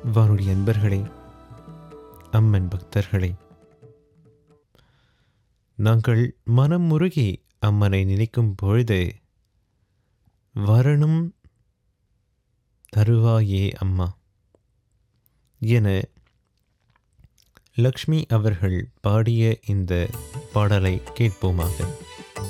வானொலி அன்பர்களே, அம்மன் பக்தர்களே, நாங்கள் மனம் முருகி அம்மனை நினைக்கும் பொழுது, வரணும் தருவாயே அம்மா என லக்ஷ்மி அவர்கள் பாடிய இந்த பாடலை கேட்போமாக.